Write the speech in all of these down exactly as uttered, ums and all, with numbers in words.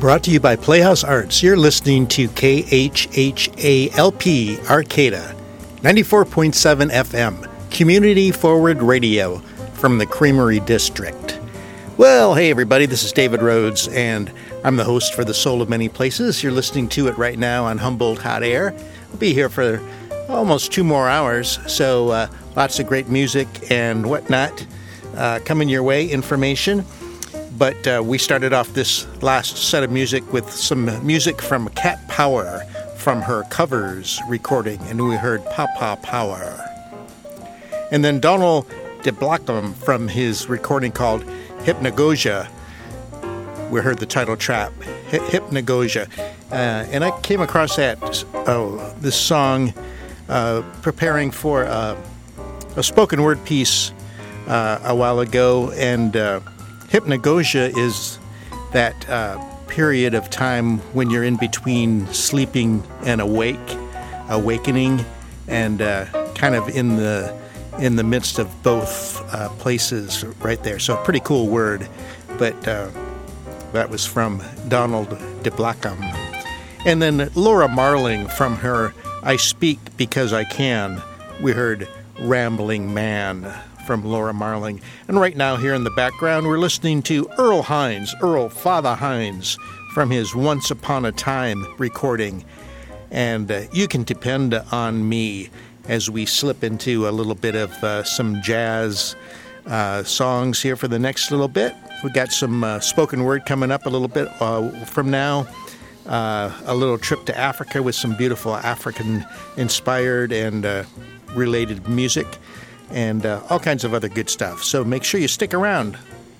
Brought to you by Playhouse Arts. You're listening to K H H A L P Arcata, ninety-four point seven F M, Community Forward Radio from the Creamery District. Well, hey everybody, this is David Rhodes, and I'm the host for The Soul of Many Places. You're listening to it right now on Humboldt Hot Air. We'll be here for almost two more hours, so uh, lots of great music and whatnot uh, coming your way, information. But uh, we started off this last set of music with some music from Cat Power from her Covers recording, and we heard Papa Power. And then Donald DeBlockham from his recording called Hypnagogia. We heard the title track, Hypnagogia. Uh, and I came across that, oh, this song uh, preparing for uh, a spoken word piece uh, a while ago, and uh, Hypnagogia is that uh, period of time when you're in between sleeping and awake, awakening, and uh, kind of in the in the midst of both uh, places right there. So a pretty cool word, but uh, that was from Donald DeBlockham. And then Laura Marling from her I Speak Because I Can. We heard Rambling Man from Laura Marling. And right now here in the background, we're listening to Earl Hines, Earl Father Hines, from his Once Upon a Time recording. And uh, you can depend on me as we slip into a little bit of uh, some jazz uh, songs here for the next little bit. We got some uh, spoken word coming up a little bit uh, from now. Uh, a little trip to Africa with some beautiful African-inspired and uh, related music. And uh, all kinds of other good stuff. So make sure you stick around.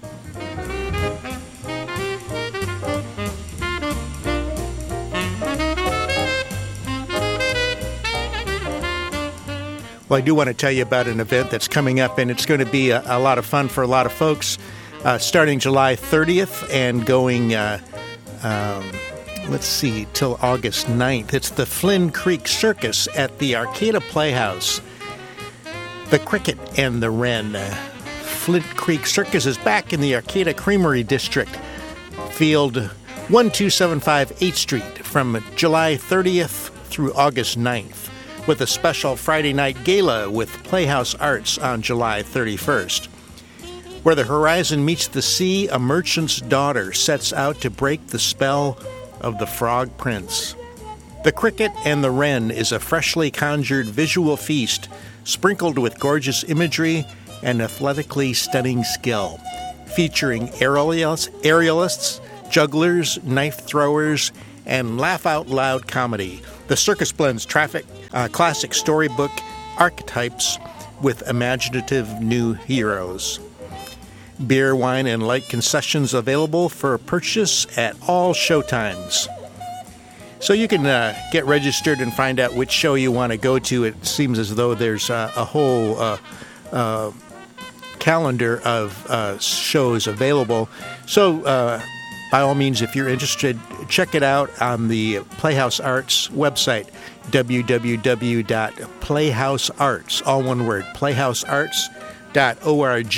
Well, I do want to tell you about an event that's coming up, and it's going to be a, a lot of fun for a lot of folks, uh, starting July thirtieth and going, uh, um, let's see, till August ninth. It's the Flynn Creek Circus at the Arcata Playhouse. The Cricket and the Wren. Flint Creek Circus is back in the Arcata Creamery District. Field one two seven five eighth Street from July thirtieth through August ninth, with a special Friday night gala with Playhouse Arts on July thirty-first. Where the horizon meets the sea, a merchant's daughter sets out to break the spell of the Frog Prince. The Cricket and the Wren is a freshly conjured visual feast sprinkled with gorgeous imagery and athletically stunning skill, featuring aerialists, aerialists, jugglers, knife throwers, and laugh-out-loud comedy. The circus blends traffic, uh, classic storybook archetypes with imaginative new heroes. Beer, wine, and light concessions available for purchase at all showtimes. So you can uh, get registered and find out which show you want to go to. It seems as though there's uh, a whole uh, uh, calendar of uh, shows available. So uh, by all means, if you're interested, check it out on the Playhouse Arts website, w w w dot playhousearts, all one word, playhouse arts dot org.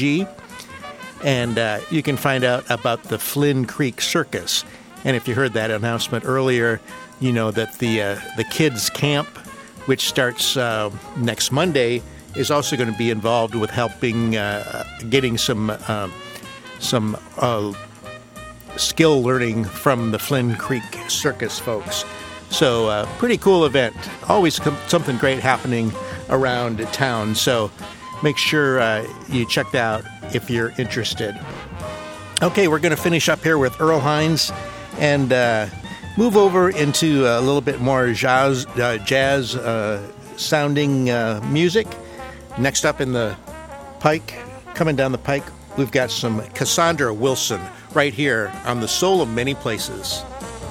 And uh, you can find out about the Flynn Creek Circus. And if you heard that announcement earlier, you know that the uh, the kids camp, which starts uh, next Monday, is also going to be involved with helping uh, getting some uh, some uh, skill learning from the Flynn Creek Circus folks. So uh, pretty cool event. Always com- something great happening around town. So make sure uh, you check that out if you're interested. Okay, we're going to finish up here with Earl Hines and uh, move over into a little bit more jazz, uh, jazz uh, sounding uh, music. Next up in the pike, coming down the pike, we've got some Cassandra Wilson right here on The Soul of Many Places.